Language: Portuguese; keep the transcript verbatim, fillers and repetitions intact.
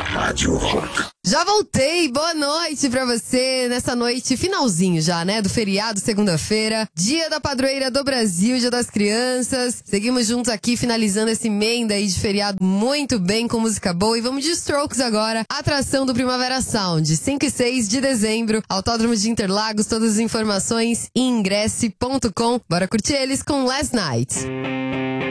Rádio Rock. Já voltei, boa noite pra você, nessa noite, finalzinho já, né, do feriado, segunda-feira, dia da padroeira do Brasil, dia das crianças. Seguimos juntos aqui, finalizando esse emenda aí de feriado muito bem, com música boa. E vamos de Strokes agora, atração do Primavera Sound, cinco e seis de dezembro, Autódromo de Interlagos, todas as informações em ingresse ponto com. Bora curtir eles com Last Night.